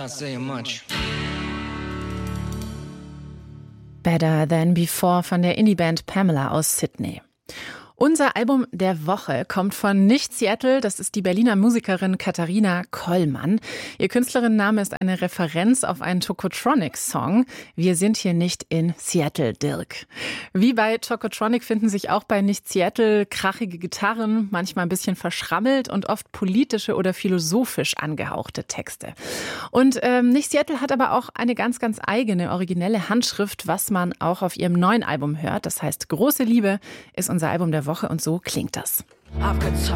Better Than Before von der Indie-Band Pamela aus Sydney. Unser Album der Woche kommt von Nicht Seattle, das ist die Berliner Musikerin Katharina Kollmann. Ihr Künstlerinnenname ist eine Referenz auf einen Tokotronic-Song. Wir sind hier nicht in Seattle, Dirk. Wie bei Tokotronic finden sich auch bei Nicht Seattle krachige Gitarren, manchmal ein bisschen verschrammelt und oft politische oder philosophisch angehauchte Texte. Und Nicht Seattle hat aber auch eine ganz, ganz eigene, originelle Handschrift, was man auch auf ihrem neuen Album hört. Das heißt, Große Liebe ist unser Album der Woche und so klingt das.